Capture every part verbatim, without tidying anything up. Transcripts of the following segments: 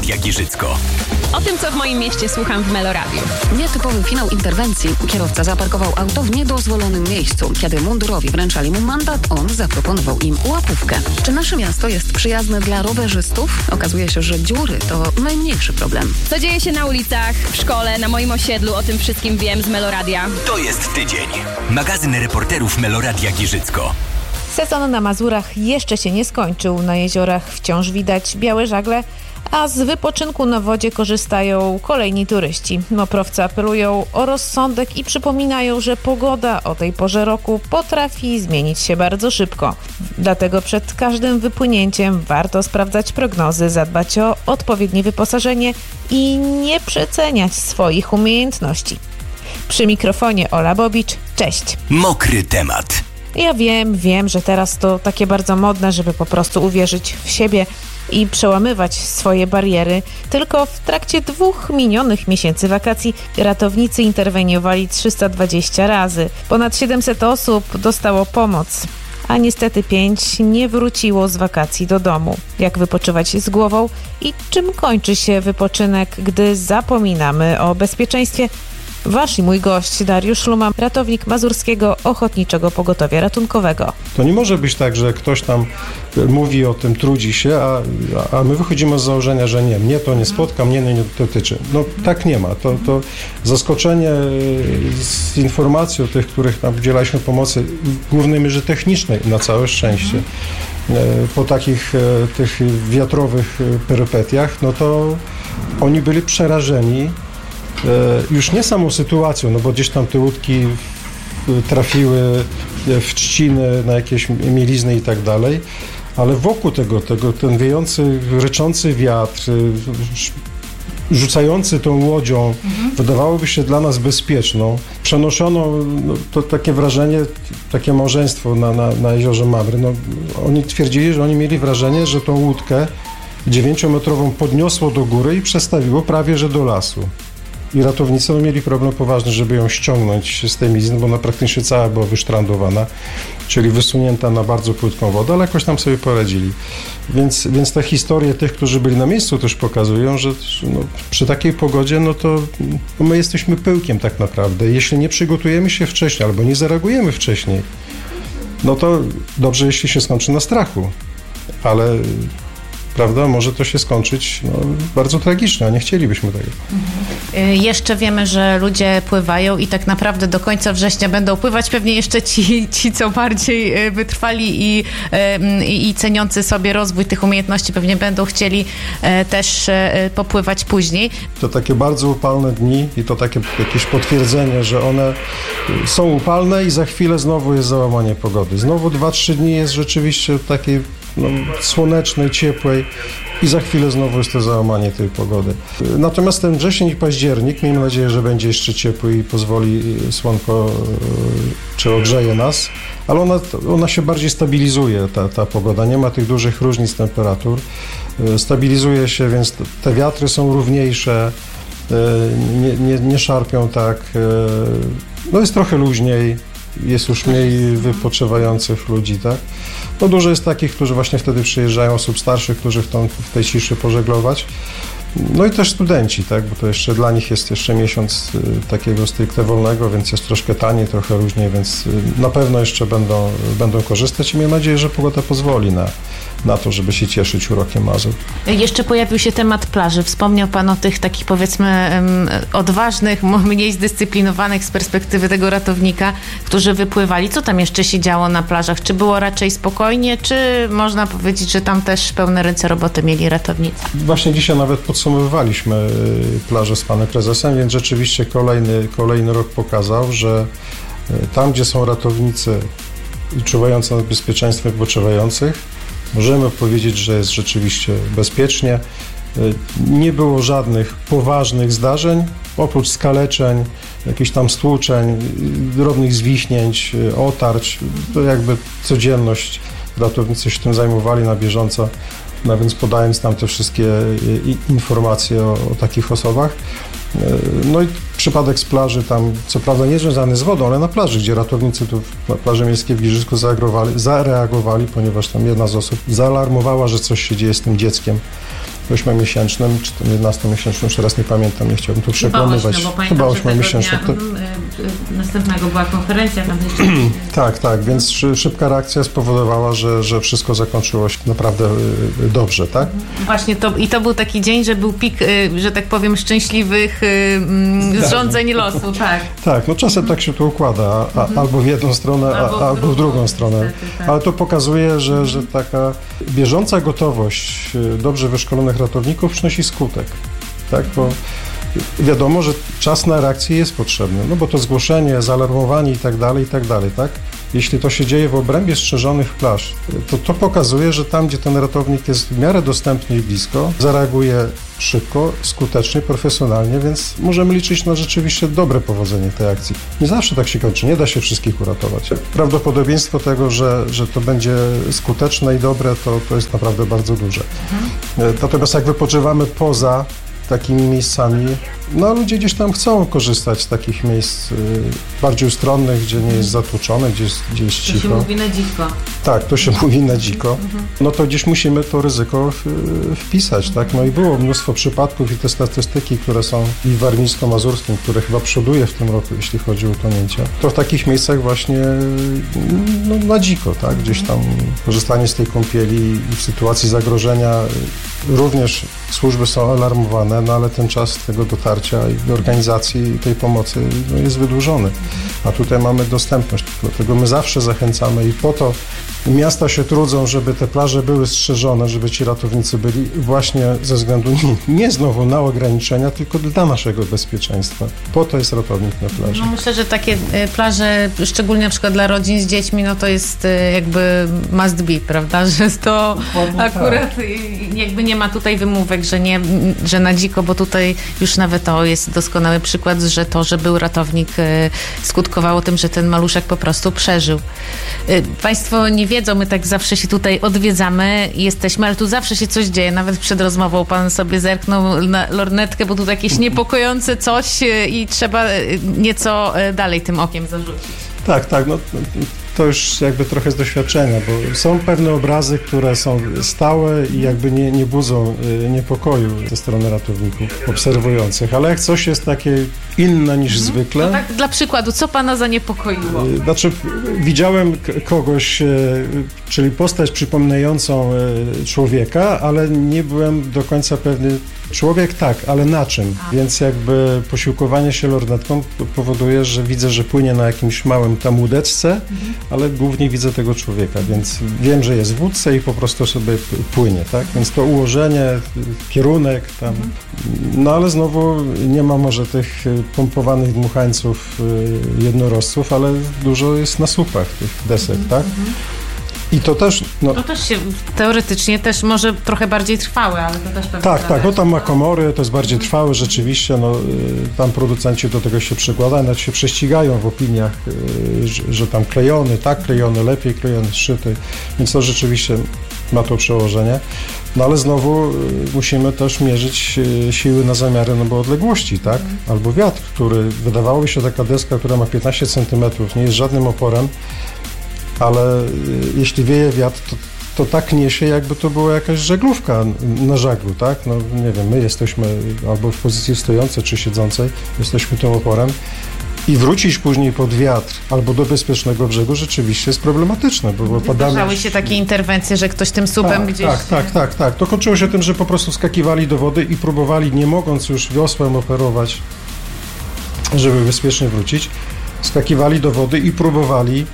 Meloradia Giżycko. O tym, co w moim mieście słucham w Meloradiu. Nietypowy finał interwencji. Kierowca zaparkował auto w niedozwolonym miejscu. Kiedy mundurowi wręczali mu mandat, on zaproponował im łapówkę. Czy nasze miasto jest przyjazne dla rowerzystów? Okazuje się, że dziury to najmniejszy problem. Co dzieje się na ulicach, w szkole, na moim osiedlu, o tym wszystkim wiem z Meloradia. To jest tydzień. Magazyn reporterów Meloradia Giżycko. Sezon na Mazurach jeszcze się nie skończył. Na jeziorach wciąż widać białe żagle, a z wypoczynku na wodzie korzystają kolejni turyści. Moprowcy apelują o rozsądek i przypominają, że pogoda o tej porze roku potrafi zmienić się bardzo szybko. Dlatego przed każdym wypłynięciem warto sprawdzać prognozy, zadbać o odpowiednie wyposażenie i nie przeceniać swoich umiejętności. Przy mikrofonie Ola Bobicz, cześć. Mokry temat. Ja wiem, wiem, że teraz to takie bardzo modne, żeby po prostu uwierzyć w siebie i przełamywać swoje bariery. Tylko w trakcie dwóch minionych miesięcy wakacji ratownicy interweniowali trzysta dwadzieścia razy. Ponad siedemset osób dostało pomoc, a niestety pięć nie wróciło z wakacji do domu. Jak wypoczywać z głową i czym kończy się wypoczynek, gdy zapominamy o bezpieczeństwie? Wasz i mój gość Dariusz Szluma, ratownik Mazurskiego Ochotniczego Pogotowia Ratunkowego. To nie może być tak, że ktoś tam mówi o tym, trudzi się, a, a my wychodzimy z założenia, że nie, mnie to nie spotka, mnie nie dotyczy. No tak nie ma. To, to zaskoczenie z informacją tych, których nam udzielaliśmy pomocy, w głównej mierze technicznej, na całe szczęście, po takich tych wiatrowych perypetiach, no to oni byli przerażeni już nie samą sytuacją, no bo gdzieś tam te łódki trafiły w trzciny, na jakieś mielizny i tak dalej, ale wokół tego, tego ten wiejący, ryczący wiatr, rzucający tą łodzią, mhm. wydawałoby się dla nas bezpieczną. Przenoszono no, to takie wrażenie, takie małżeństwo na, na, na jeziorze Mamry. No, oni twierdzili, że oni mieli wrażenie, że tą łódkę dziewięciometrową podniosło do góry i przestawiło prawie że do lasu. I ratownicy mieli problem poważny, żeby ją ściągnąć z tej mielizny, bo ona praktycznie cała była wysztrandowana, czyli wysunięta na bardzo płytką wodę, ale jakoś tam sobie poradzili. Więc, więc te historie tych, którzy byli na miejscu, też pokazują, że no, przy takiej pogodzie, no to no my jesteśmy pyłkiem tak naprawdę. Jeśli nie przygotujemy się wcześniej albo nie zareagujemy wcześniej, no to dobrze, jeśli się skończy na strachu, ale prawda, może to się skończyć no, bardzo tragicznie, a nie chcielibyśmy tego. Mhm. Jeszcze wiemy, że ludzie pływają i tak naprawdę do końca września będą pływać. Pewnie jeszcze ci, ci co bardziej wytrwali i, i, i ceniący sobie rozwój tych umiejętności pewnie będą chcieli też popływać później. To takie bardzo upalne dni i to takie jakieś potwierdzenie, że one są upalne i za chwilę znowu jest załamanie pogody. Znowu dwa, trzy dni jest rzeczywiście takiej no, słonecznej, ciepłej i za chwilę znowu jest to załamanie tej pogody. Natomiast ten wrzesień i październik, miejmy nadzieję, że będzie jeszcze ciepły i pozwoli słonko, czy ogrzeje nas, ale ona, ona się bardziej stabilizuje, ta, ta pogoda. Nie ma tych dużych różnic temperatur. Stabilizuje się, więc te wiatry są równiejsze, nie, nie, nie szarpią tak. No jest trochę luźniej. Jest już mniej wypoczywających ludzi, tak? No dużo jest takich, którzy właśnie wtedy przyjeżdżają, osób starszych, którzy chcą w tej ciszy pożeglować. No i też studenci, tak? Bo to jeszcze dla nich jest jeszcze miesiąc takiego stricte wolnego, więc jest troszkę taniej, trochę różniej, więc na pewno jeszcze będą, będą korzystać i mam nadzieję, że pogoda pozwoli na, na to, żeby się cieszyć urokiem Mazur. Jeszcze pojawił się temat plaży. Wspomniał Pan o tych takich, powiedzmy, odważnych, mniej zdyscyplinowanych z perspektywy tego ratownika, którzy wypływali. Co tam jeszcze się działo na plażach? Czy było raczej spokojnie, czy można powiedzieć, że tam też pełne ręce roboty mieli ratownicy? Właśnie dzisiaj nawet podsumowywaliśmy plażę z Panem Prezesem, więc rzeczywiście kolejny, kolejny rok pokazał, że tam, gdzie są ratownicy czuwający nad bezpieczeństwem wypoczywających, możemy powiedzieć, że jest rzeczywiście bezpiecznie. Nie było żadnych poważnych zdarzeń, oprócz skaleczeń, jakichś tam stłuczeń, drobnych zwichnięć, otarć. To jakby codzienność. Ratownicy się tym zajmowali na bieżąco, no więc podając nam te wszystkie informacje o, o takich osobach. No i przypadek z plaży tam, co prawda nie związany z wodą, ale na plaży, gdzie ratownicy tu na plaży miejskiej w Giżycku zareagowali, zareagowali, ponieważ tam jedna z osób zaalarmowała, że coś się dzieje z tym dzieckiem ośmiomiesięcznym, czy tam jedenastomiesięcznym, jeszcze raz nie pamiętam, nie chciałbym tu przekłamywać. Chyba, ośmiu, Chyba ośmiomiesięcznym. To... Następnego była konferencja, tam jeszcze... tak, tak, więc szybka reakcja spowodowała, że, że wszystko zakończyło się naprawdę dobrze, tak? Właśnie, to, i to był taki dzień, że był pik, że tak powiem, szczęśliwych zrządzeń losu, tak. Tak, no czasem tak się to układa, a, mhm. albo w jedną stronę, a, albo, w albo w drugą stronę. Niestety, tak. Ale to pokazuje, że, mhm. że taka bieżąca gotowość dobrze wyszkolonych ratowników przynosi skutek, tak? Bo wiadomo, że czas na reakcję jest potrzebny, no bo to zgłoszenie, zaalarmowanie i tak dalej, i tak dalej, tak? Jeśli to się dzieje w obrębie strzeżonych plaż, to to pokazuje, że tam, gdzie ten ratownik jest w miarę dostępny i blisko, zareaguje szybko, skutecznie, profesjonalnie, więc możemy liczyć na rzeczywiście dobre powodzenie tej akcji. Nie zawsze tak się kończy, nie da się wszystkich uratować. Prawdopodobieństwo tego, że, że to będzie skuteczne i dobre, to, to jest naprawdę bardzo duże. Mhm. Natomiast jak wypoczywamy poza takimi miejscami, no ludzie gdzieś tam chcą korzystać z takich miejsc y, bardziej ustronnych, gdzie nie jest zatłuczone, gdzie jest, gdzie jest cicho. To się mówi na dziko. Tak, to się mówi na dziko. No to gdzieś musimy to ryzyko w, wpisać, tak? No i było mnóstwo przypadków i te statystyki, które są i w warmińsko-mazurskim, które chyba przoduje w tym roku, jeśli chodzi o utonięcia, to w takich miejscach właśnie no, na dziko, tak? Gdzieś tam korzystanie z tej kąpieli i w sytuacji zagrożenia również służby są alarmowane, no ale ten czas tego dotarcia i organizacji tej pomocy no, jest wydłużony. A tutaj mamy dostępność, dlatego my zawsze zachęcamy i po to miasta się trudzą, żeby te plaże były strzeżone, żeby ci ratownicy byli właśnie ze względu nie, nie znowu na ograniczenia, tylko dla naszego bezpieczeństwa. Po to jest ratownik na plaży. No myślę, że takie plaże, szczególnie na przykład dla rodzin z dziećmi, no to jest jakby must be, prawda, że to Dokładnie akurat tak. Jakby nie ma tutaj wymówek, że nie, że na dziko, bo tutaj już nawet to jest doskonały przykład, że to, że był ratownik, skutkowało tym, że ten maluszek po prostu przeżył. Państwo nie wiedzą, my tak zawsze się tutaj odwiedzamy i jesteśmy, ale tu zawsze się coś dzieje. Nawet przed rozmową pan sobie zerknął na lornetkę, bo tu jakieś niepokojące coś i trzeba nieco dalej tym okiem zarzucić. Tak, tak, no to już jakby trochę z doświadczenia, bo są pewne obrazy, które są stałe i jakby nie, nie budzą niepokoju ze strony ratowników obserwujących, ale jak coś jest takie inne niż mhm. zwykle... No tak dla przykładu, co pana zaniepokoiło? Znaczy, widziałem kogoś, czyli postać przypominającą człowieka, ale nie byłem do końca pewny. Człowiek tak, ale na czym? A. Więc jakby posiłkowanie się lornetką powoduje, że widzę, że płynie na jakimś małym tam łódeczce, mhm. ale głównie widzę tego człowieka, więc wiem, że jest w łódce i po prostu sobie płynie, tak? Więc to ułożenie, kierunek tam, mhm. no ale znowu nie ma może tych pompowanych dmuchańców jednorożców, ale dużo jest na słupach tych desek, mhm. tak? Mhm. I to też... No, to też się teoretycznie też może trochę bardziej trwałe, ale to też pewnie... Tak, tak, no tam ma komory, to jest bardziej trwałe rzeczywiście, no tam producenci do tego się przykładają, nawet się prześcigają w opiniach, że, że tam klejony, tak klejony, lepiej klejony, szyty, więc to rzeczywiście ma to przełożenie. No ale znowu musimy też mierzyć siły na zamiary, no bo odległości, tak? Albo wiatr, który wydawałoby się taka deska, która ma piętnaście centymetrów, nie jest żadnym oporem, ale jeśli wieje wiatr, to, to tak niesie, jakby to była jakaś żaglówka na żaglu, tak? No nie wiem, my jesteśmy albo w pozycji stojącej czy siedzącej, jesteśmy tym oporem i wrócić później pod wiatr albo do bezpiecznego brzegu rzeczywiście jest problematyczne, bo padamy... Zdarzały się takie interwencje, że ktoś tym słupem tak, gdzieś... Tak, tak, tak, tak. To kończyło się tym, że po prostu skakiwali do wody i próbowali, nie mogąc już wiosłem operować, żeby bezpiecznie wrócić, skakiwali do wody i próbowali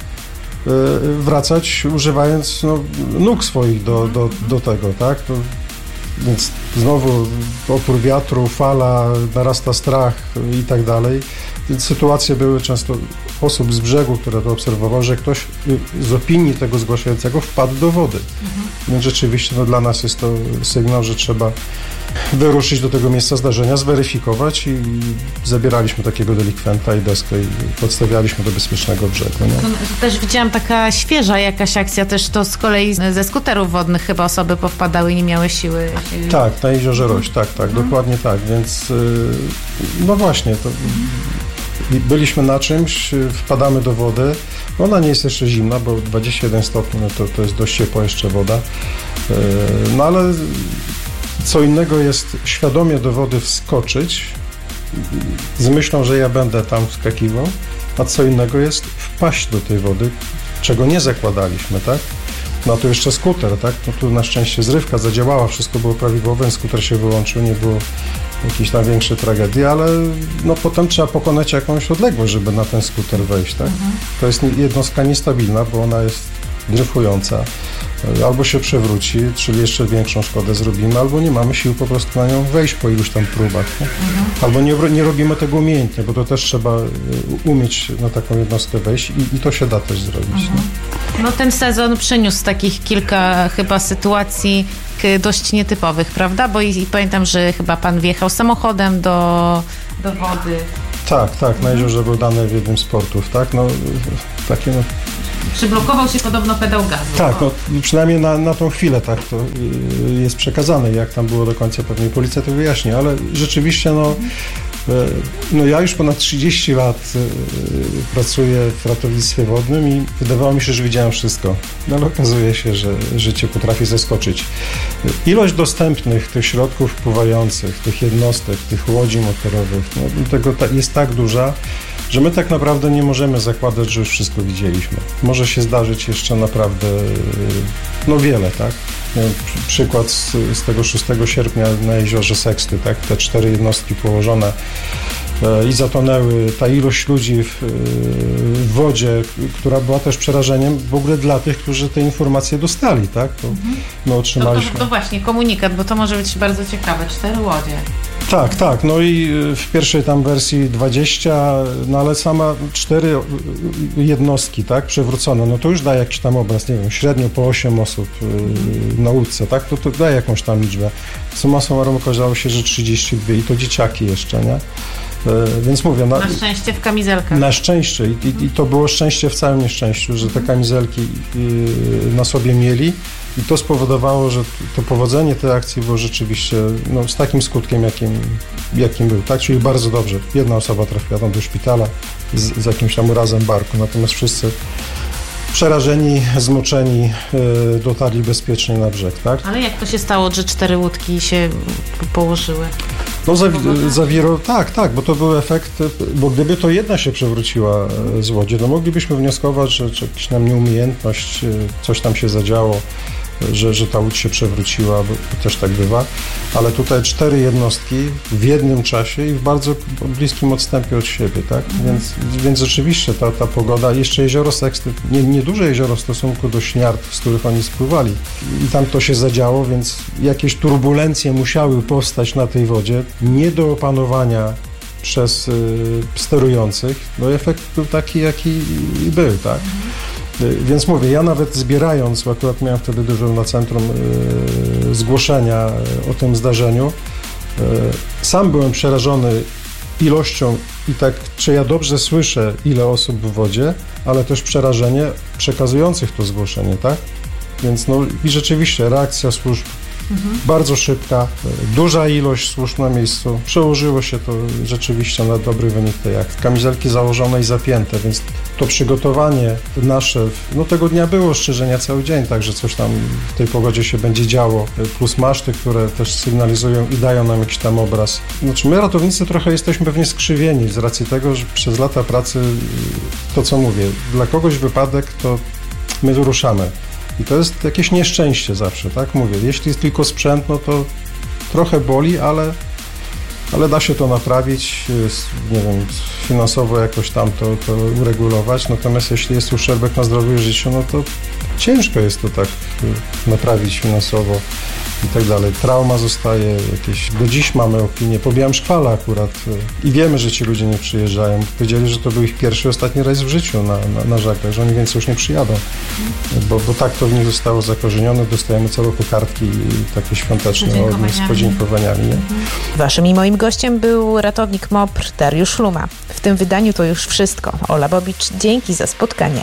wracać, używając no, nóg swoich do, do, do tego, tak? To, więc znowu opór wiatru, fala, narasta strach i tak dalej. Więc sytuacje były często osób z brzegu, które to obserwowały, że ktoś z opinii tego zgłaszającego wpadł do wody. Mhm. Więc rzeczywiście no, dla nas jest to sygnał, że trzeba wyruszyć do tego miejsca zdarzenia, zweryfikować i zabieraliśmy takiego delikwenta i deskę i podstawialiśmy do bezpiecznego brzegu. Nie? Też widziałam taka świeża jakaś akcja, też to z kolei ze skuterów wodnych chyba osoby powpadały i nie miały siły. Tak, na jeziorze Roś, tak, tak, mhm. dokładnie tak, więc no właśnie, to byliśmy na czymś, wpadamy do wody, ona nie jest jeszcze zimna, bo dwadzieścia jeden stopni, no to, to jest dość ciepła jeszcze woda, no ale Co innego jest świadomie do wody wskoczyć z myślą, że ja będę tam wskakiwał, a co innego jest wpaść do tej wody, czego nie zakładaliśmy, tak? No to jeszcze skuter, tak? No tu na szczęście zrywka zadziałała, wszystko było prawidłowe, skuter się wyłączył, nie było jakiejś tam większej tragedii, ale no potem trzeba pokonać jakąś odległość, żeby na ten skuter wejść, tak? Mhm. To jest jednostka niestabilna, bo ona jest dryfująca. Albo się przewróci, czyli jeszcze większą szkodę zrobimy, albo nie mamy sił po prostu na nią wejść po iluś tam próbach. Nie? Mhm. Albo nie, nie robimy tego umiejętnie, bo to też trzeba umieć na taką jednostkę wejść i, i to się da też zrobić. Mhm. No ten sezon przyniósł takich kilka chyba sytuacji dość nietypowych, prawda? Bo i, i pamiętam, że chyba pan wjechał samochodem do, do wody. Tak, tak, mhm. na jeziorze był dany w jednym z portów, tak? No, takie no... Przyblokował się podobno pedał gazu. Tak, no, przynajmniej na, na tą chwilę tak to jest przekazane, jak tam było do końca, pewnie policja to wyjaśni, ale rzeczywiście no, no ja już ponad trzydzieści lat pracuję w ratownictwie wodnym i wydawało mi się, że widziałem wszystko, no, ale okazuje się, że życie potrafi zaskoczyć. Ilość dostępnych tych środków pływających, tych jednostek, tych łodzi motorowych, no, tego jest tak duża, że my tak naprawdę nie możemy zakładać, że już wszystko widzieliśmy. Może się zdarzyć jeszcze naprawdę no wiele, tak? Przykład z, z tego szóstego sierpnia na jeziorze Seksty, tak? Te cztery jednostki położone e, i zatonęły. Ta ilość ludzi w, w wodzie, która była też przerażeniem w ogóle dla tych, którzy te informacje dostali, tak? To, mhm. my otrzymaliśmy... To, to, to właśnie komunikat, bo to może być bardzo ciekawe. Cztery łodzie. Tak, tak, no i w pierwszej tam wersji dwadzieścia, no ale sama cztery jednostki, tak, przewrócone, no to już daje jakiś tam obraz, nie wiem, średnio po osiem osób na łódce, tak, to, to daje jakąś tam liczbę. Summa summarum okazało się, że trzydzieści dwa i to dzieciaki jeszcze, nie? Więc mówię... Na, na szczęście w kamizelkach. Na szczęście I, i, i to było szczęście w całym nieszczęściu, że te kamizelki na sobie mieli. I to spowodowało, że to powodzenie tej akcji było rzeczywiście no, z takim skutkiem, jakim, jakim był, tak? Czyli bardzo dobrze. Jedna osoba trafiła tam do szpitala z, z jakimś tam urazem barku, natomiast wszyscy przerażeni, zmoczeni yy, dotarli bezpiecznie na brzeg, tak? Ale jak to się stało, że cztery łódki się położyły? No zawi- zawiro, tak, tak, bo to był efekt, bo gdyby to jedna się przewróciła z łodzi, to moglibyśmy wnioskować, że, że jakaś nam nieumiejętność, coś tam się zadziało, że, że ta łódź się przewróciła, bo też tak bywa, ale tutaj cztery jednostki w jednym czasie i w bardzo bliskim odstępie od siebie, tak? Mhm. Więc, więc rzeczywiście ta, ta pogoda, jeszcze jezioro Seksty, nie, nieduże jezioro w stosunku do Śniard, z których oni spływali i tam to się zadziało, więc jakieś turbulencje musiały powstać na tej wodzie, nie do opanowania przez y, sterujących, no efekt był taki, jaki był, tak? Mhm. Więc mówię, ja nawet zbierając, bo akurat miałem wtedy dyżur na centrum yy, zgłoszenia o tym zdarzeniu, yy, sam byłem przerażony ilością i tak, czy ja dobrze słyszę, ile osób w wodzie, ale też przerażenie przekazujących to zgłoszenie, tak? Więc no i rzeczywiście reakcja służb mhm. bardzo szybka, duża ilość służb na miejscu. Przełożyło się to rzeczywiście na dobry wynik tej akcji. Kamizelki założone i zapięte, więc to przygotowanie nasze, no tego dnia było strzeżenia cały dzień, także coś tam w tej pogodzie się będzie działo, plus maszty, które też sygnalizują i dają nam jakiś tam obraz. Znaczy my ratownicy trochę jesteśmy pewnie skrzywieni z racji tego, że przez lata pracy, to co mówię, dla kogoś wypadek to my ruszamy. I to jest jakieś nieszczęście zawsze, tak? Mówię, jeśli jest tylko sprzęt, no to trochę boli, ale, ale da się to naprawić, nie wiem, finansowo jakoś tam to, to uregulować. Natomiast jeśli jest uszczerbek na zdrowiu i życiu, no to ciężko jest to tak naprawić finansowo i tak dalej. Trauma zostaje jakieś, do dziś mamy opinię, po Białymszkwale akurat i wiemy, że ci ludzie nie przyjeżdżają. Powiedzieli, że to był ich pierwszy, ostatni rejs w życiu na, na, na żaglach, że oni więcej już nie przyjadą, bo, bo tak to w nich zostało zakorzenione. Dostajemy co roku kartki takie świąteczne od nich z podziękowaniami. Nie? Waszym i moim gościem był ratownik M O P R Dariusz Luma. W tym wydaniu to już wszystko. Ola Bobicz, dzięki za spotkanie.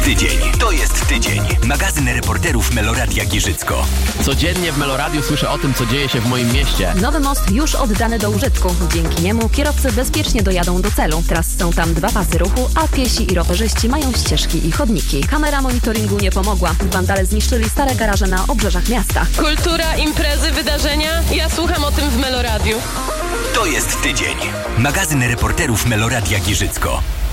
tydzień. To jest tydzień. Magazyn reporterów Meloradia Giżycko. Codziennie w Meloradiu słyszę o tym, co dzieje się w moim mieście. Nowy most już oddany do użytku. Dzięki niemu kierowcy bezpiecznie dojadą do celu. Teraz są tam dwa pasy ruchu, a piesi i rowerzyści mają ścieżki i chodniki. Kamera monitoringu nie pomogła. Wandale zniszczyli stare garaże na obrzeżach miasta. Kultura, imprezy, wydarzenia. Ja słucham o tym w Meloradiu. To jest tydzień. Magazyn reporterów Meloradia Giżycko.